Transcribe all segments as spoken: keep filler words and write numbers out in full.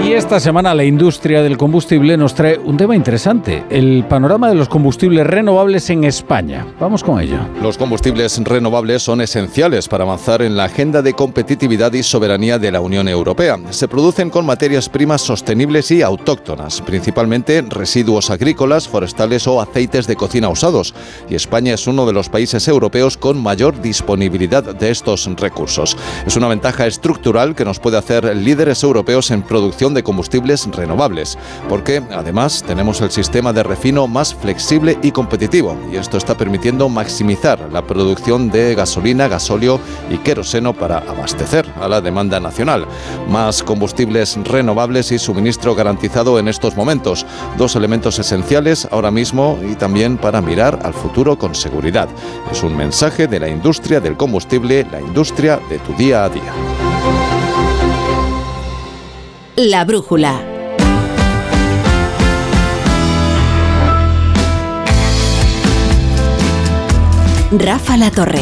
Y esta semana la industria del combustible nos trae un tema interesante, el panorama de los combustibles renovables en España. Vamos con ello. Los combustibles renovables son esenciales para avanzar en la agenda de competitividad y soberanía de la Unión Europea. Se producen con materias primas sostenibles y autóctonas, principalmente residuos agrícolas, forestales o aceites de cocina usados. Y España es uno de los países europeos con mayor disponibilidad de estos recursos. Es una ventaja estructural que nos puede hacer líderes europeos en producción de combustibles renovables, porque además tenemos el sistema de refino más flexible y competitivo, y esto está permitiendo maximizar la producción de gasolina, gasóleo y queroseno para abastecer a la demanda nacional. Más combustibles renovables y suministro garantizado en estos momentos, dos elementos esenciales ahora mismo y también para mirar al futuro con seguridad. Es un mensaje de la industria del combustible, la industria de tu día a día. La brújula. Rafa La Torre.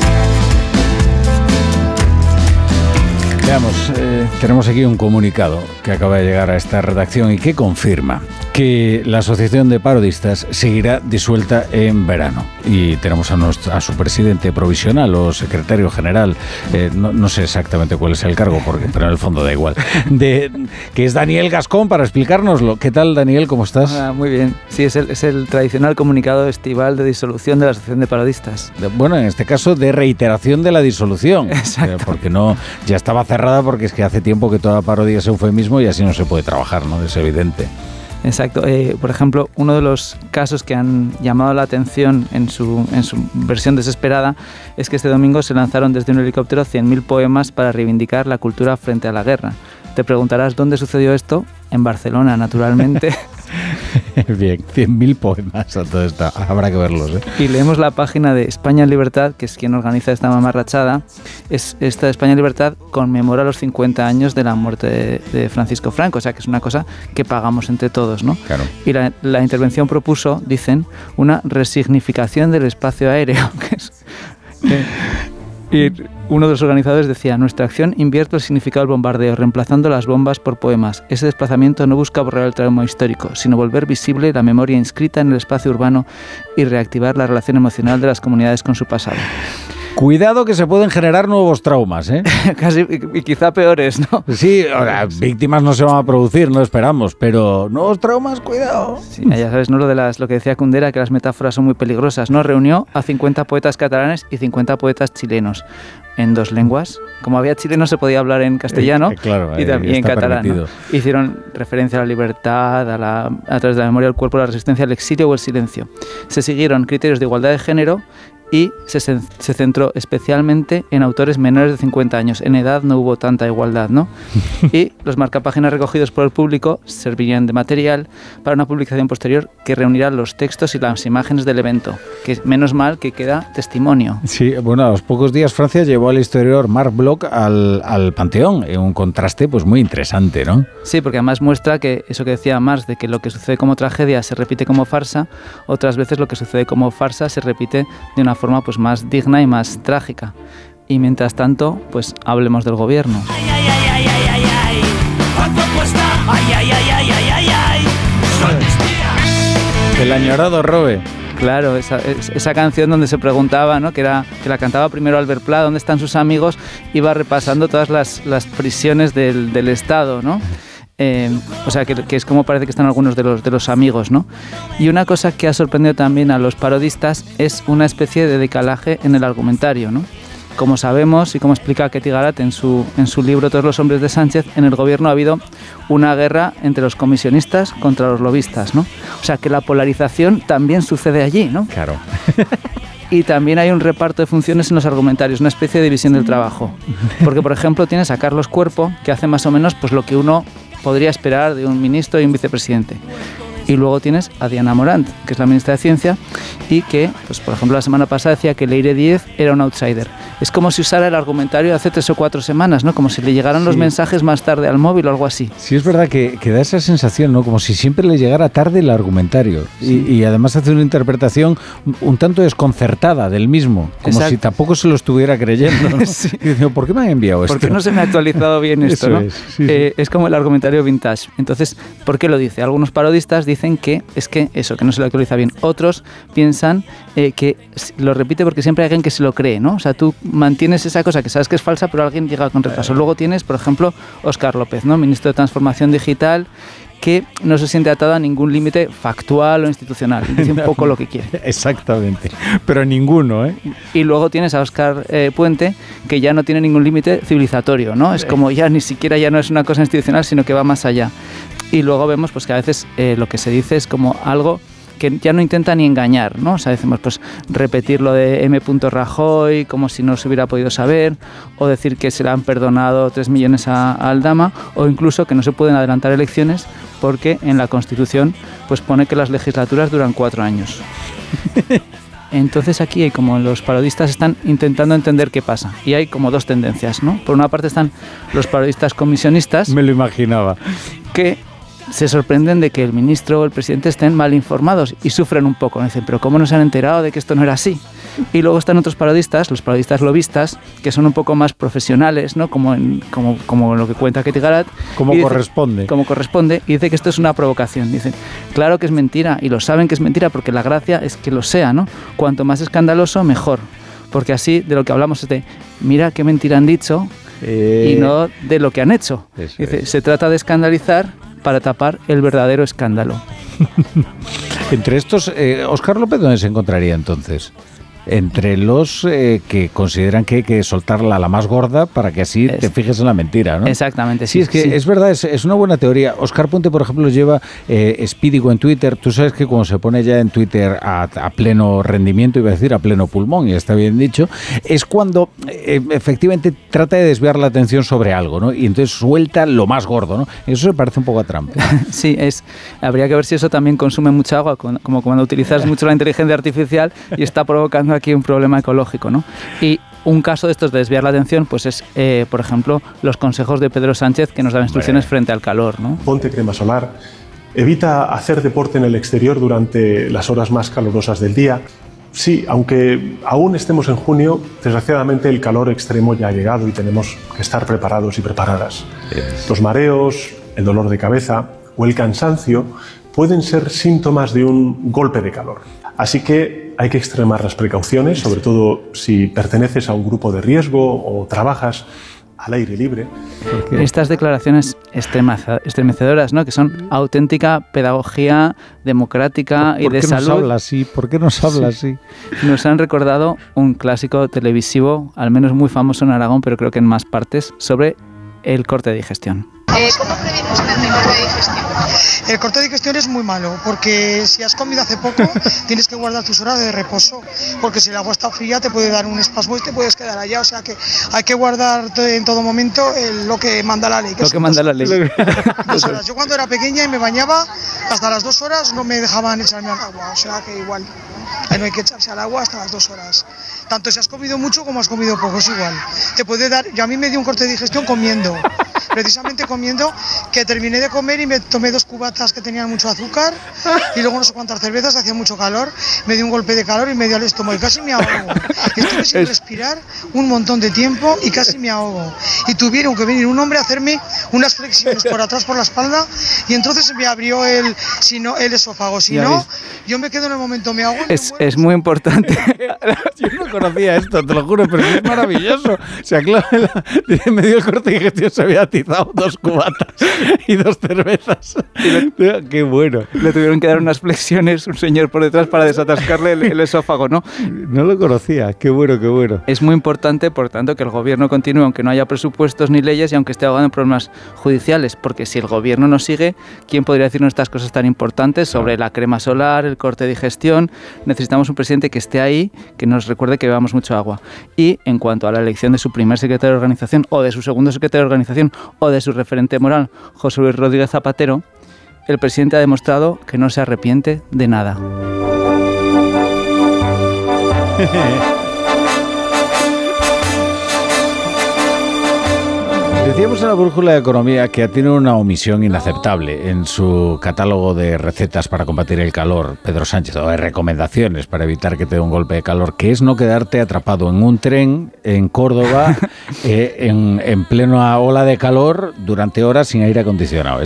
Veamos, eh, tenemos aquí un comunicado que acaba de llegar a esta redacción y que confirma que la Asociación de Parodistas seguirá disuelta en verano. Y tenemos a, nuestro, a su presidente provisional o secretario general, eh, no, no sé exactamente cuál es el cargo, porque, pero en el fondo da igual, de, que es Daniel Gascón, para explicárnoslo. ¿Qué tal, Daniel? ¿Cómo estás? Ah, muy bien. Sí, es el, es el tradicional comunicado estival de disolución de la Asociación de Parodistas. De, bueno, en este caso de reiteración de la disolución. Exacto. Eh, porque no, ya estaba cerrada, porque es que hace tiempo que toda parodia es eufemismo y así no se puede trabajar, ¿no? Es evidente. Exacto. Eh, por ejemplo, uno de los casos que han llamado la atención en su, en su versión desesperada es que este domingo se lanzaron desde un helicóptero cien mil poemas para reivindicar la cultura frente a la guerra. Te preguntarás dónde sucedió esto. En Barcelona, naturalmente. Bien, cien mil poemas a todo esto. Habrá que verlos, ¿eh? Y leemos la página de España en Libertad, que es quien organiza esta mamarrachada. Es, esta España en Libertad conmemora los cincuenta años de la muerte de, de Francisco Franco, o sea que es una cosa que pagamos entre todos, ¿no? Claro. Y la, la intervención propuso, dicen, una resignificación del espacio aéreo, que es... Eh, Y uno de los organizadores decía: nuestra acción invierte el significado del bombardeo, reemplazando las bombas por poemas. Ese desplazamiento no busca borrar el trauma histórico, sino volver visible la memoria inscrita en el espacio urbano y reactivar la relación emocional de las comunidades con su pasado. Cuidado que se pueden generar nuevos traumas, ¿eh? Casi, y quizá peores, ¿no? Sí, ahora, víctimas no se van a producir, no esperamos, pero nuevos traumas, cuidado. Sí, ya sabes, ¿no? Lo de las, lo que decía Kundera, que las metáforas son muy peligrosas, ¿no? Reunió a cincuenta poetas catalanes y cincuenta poetas chilenos en dos lenguas. Como había chileno, se podía hablar en castellano, eh, claro, y también en catalán, ¿no? Hicieron referencia a la libertad, a, la, a través de la memoria del cuerpo, la resistencia al exilio o el silencio. Se siguieron criterios de igualdad de género y se, se centró especialmente en autores menores de cincuenta años. En edad no hubo tanta igualdad, ¿no? Y los marcapáginas recogidos por el público servirían de material para una publicación posterior que reunirá los textos y las imágenes del evento, que menos mal que queda testimonio. Sí, bueno, a los pocos días Francia llevó al historiador Marc Bloch al, al Panteón, en un contraste pues muy interesante, ¿no? Sí, porque además muestra que eso que decía Marx, de que lo que sucede como tragedia se repite como farsa, otras veces lo que sucede como farsa se repite de una forma pues más digna y más trágica. Y mientras tanto, pues hablemos del gobierno. Ay, ay, ay, ay, ay, ay, ay. ¿Cuánto cuesta? Ay, ay, ay, ay, ay, ay, ay. Son mis días. El añorado Robe. Claro, esa, esa canción donde se preguntaba, ¿no? que, era, que la cantaba primero Albert Pla, ¿dónde están sus amigos? Iba repasando todas las, las prisiones del, del Estado, ¿no? Eh, o sea, que, que es como parece que están algunos de los, de los amigos, ¿no? Y una cosa que ha sorprendido también a los parodistas es una especie de decalaje en el argumentario, ¿no? Como sabemos y como explica Ketty Garat en su, en su libro Todos los hombres de Sánchez, en el gobierno ha habido una guerra entre los comisionistas contra los lobistas, ¿no? O sea, que la polarización también sucede allí, ¿no? Claro. Y también hay un reparto de funciones en los argumentarios, una especie de división del trabajo. Porque, por ejemplo, tienes a Carlos Cuerpo, que hace más o menos pues lo que uno podría esperar de un ministro y un vicepresidente. Y luego tienes a Diana Morant, que es la ministra de Ciencia, y que, pues por ejemplo, la semana pasada decía que Leire Díez era un outsider. Es como si usara el argumentario de hace tres o cuatro semanas, ¿no? Como si le llegaran sí. los mensajes más tarde al móvil o algo así. Sí, es verdad que, que da esa sensación, ¿no? Como si siempre le llegara tarde el argumentario. Sí. Y, y además hace una interpretación un tanto desconcertada del mismo, como Exacto. si tampoco se lo estuviera creyendo, ¿no? Sí. Y diciendo, ¿por qué me han enviado esto? ¿Por qué no se me ha actualizado bien esto, Eso ¿no? Es, sí, eh, sí. es como el argumentario vintage. Entonces, ¿por qué lo dice? Algunos parodistas dicen que es que eso, que no se lo actualiza bien. Otros piensan eh, que lo repite porque siempre hay alguien que se lo cree, ¿no? O sea, tú mantienes esa cosa que sabes que es falsa, pero alguien llega con retraso. Luego tienes, por ejemplo, Óscar López, ¿no? Ministro de Transformación Digital, que no se siente atado a ningún límite factual o institucional. Dice un poco lo que quiere. Exactamente, pero ninguno, ¿eh? Y luego tienes a Óscar eh, Puente, que ya no tiene ningún límite civilizatorio, ¿no? Es como ya ni siquiera ya no es una cosa institucional, sino que va más allá. Y luego vemos pues que a veces eh, lo que se dice es como algo que ya no intenta ni engañar, ¿no? O sea, decimos, pues, repetir lo de M. Rajoy como si no se hubiera podido saber, o decir que se le han perdonado tres millones a, a Aldama, o incluso que no se pueden adelantar elecciones porque en la Constitución pues pone que las legislaturas duran cuatro años. Entonces aquí hay como los parodistas están intentando entender qué pasa y hay como dos tendencias, ¿no? Por una parte están los parodistas comisionistas. Me lo imaginaba. Que se sorprenden de que el ministro o el presidente estén mal informados y sufren un poco. Dicen, pero ¿cómo no se han enterado de que esto no era así? Y luego están otros parodistas, los parodistas lobistas, que son un poco más profesionales, ¿no? Como, en, como, como lo que cuenta Ketty Garat. Como dice, corresponde. Como corresponde. Y dice que esto es una provocación. Dicen, claro que es mentira y lo saben que es mentira porque la gracia es que lo sea, ¿no? Cuanto más escandaloso, mejor. Porque así de lo que hablamos es de, mira qué mentira han dicho eh... y no de lo que han hecho. Dice, es. Se trata de escandalizar para tapar el verdadero escándalo. Entre estos, eh, Óscar López, ¿dónde se encontraría entonces? Entre los eh, que consideran que hay que soltarla a la más gorda para que así es, te fijes en la mentira, ¿no? Exactamente, sí. Sí, es que sí. Es verdad, es, es una buena teoría. Óscar Puente, por ejemplo, lleva eh, Spídigo en Twitter. Tú sabes que cuando se pone ya en Twitter a, a pleno rendimiento, iba a decir a pleno pulmón, y está bien dicho, es cuando eh, efectivamente trata de desviar la atención sobre algo, ¿no? Y entonces suelta lo más gordo, ¿no? Eso se parece un poco a Trump. Sí, es, habría que ver si eso también consume mucha agua, como cuando utilizas mucho la inteligencia artificial y está provocando aquí un problema ecológico, ¿no? Y un caso de estos de desviar la atención, pues es, eh, por ejemplo, los consejos de Pedro Sánchez que nos dan instrucciones frente al calor, ¿no? Ponte crema solar, evita hacer deporte en el exterior durante las horas más calurosas del día. Sí, aunque aún estemos en junio, desgraciadamente el calor extremo ya ha llegado y tenemos que estar preparados y preparadas. Los mareos, el dolor de cabeza o el cansancio pueden ser síntomas de un golpe de calor. Así que hay que extremar las precauciones, sobre todo si perteneces a un grupo de riesgo o trabajas al aire libre. Porque estas declaraciones estremecedoras, ¿no? Que son auténtica pedagogía democrática y de salud. ¿Por qué nos habla así? ¿Por qué nos habla sí. así? Nos han recordado un clásico televisivo, al menos muy famoso en Aragón, pero creo que en más partes, sobre el corte de digestión. Eh, ¿Cómo previene usted el corte de digestión? El corte de digestión es muy malo, porque si has comido hace poco, tienes que guardar tus horas de reposo, porque si el agua está fría te puede dar un espasmo y te puedes quedar allá, o sea que hay que guardar en todo momento el, lo que manda la ley. Que lo que manda la ley. Dos horas. Yo cuando era pequeña y me bañaba, hasta las dos horas no me dejaban echarme al agua, o sea que igual, no hay que echarse al agua hasta las dos horas. Tanto si has comido mucho como has comido poco, es igual. Te puede dar, yo a mí me dio un corte de digestión comiendo, precisamente comiendo, que terminé de comer y me tomé dos cubatas que tenían mucho azúcar y luego no sé cuántas cervezas, hacía mucho calor, me dio un golpe de calor y me dio al estómago y casi me ahogo. Estuve sin respirar un montón de tiempo y casi me ahogo. Y tuvieron que venir un hombre a hacerme unas flexiones por atrás por la espalda y entonces me abrió el, si no, el esófago. Si ya no, ves. Yo me quedo en el momento, me ahogo y es, me es muy importante. Yo no conocía esto, te lo juro, pero es maravilloso. O sea, claro, me dio el corte de digestión, se había atizado dos cubatas y dos cervezas. Le, qué bueno. Le tuvieron que dar unas flexiones un señor por detrás para desatascarle el, el esófago, ¿no? No lo conocía. Qué bueno, qué bueno. Es muy importante, por tanto, que el gobierno continúe, aunque no haya presupuestos ni leyes y aunque esté ahogado en problemas judiciales, porque si el gobierno no sigue, ¿quién podría decirnos estas cosas tan importantes sobre la crema solar, el corte de digestión? Necesitamos un presidente que esté ahí, que nos recuerde que bebamos mucho agua. Y en cuanto a la elección de su primer secretario de organización o de su segundo secretario de organización o de su referente moral, José Luis Rodríguez Zapatero, el presidente ha demostrado que no se arrepiente de nada. Decíamos en la Brújula de Economía que tiene una omisión inaceptable en su catálogo de recetas para combatir el calor, Pedro Sánchez, o de recomendaciones para evitar que te dé un golpe de calor, que es no quedarte atrapado en un tren en Córdoba eh, en, en plena ola de calor durante horas sin aire acondicionado.